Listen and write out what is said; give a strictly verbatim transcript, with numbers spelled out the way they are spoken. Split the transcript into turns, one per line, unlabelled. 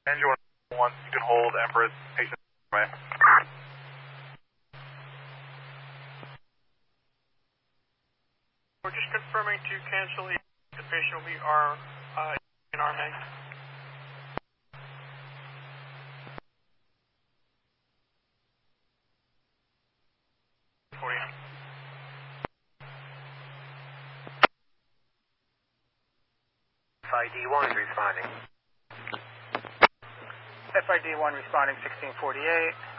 Angel one, you can hold Empress, patient. Right.
We're just confirming to cancel the patient will be our uh, in our name.
F I D one responding.
F I D one responding sixteen forty-eight.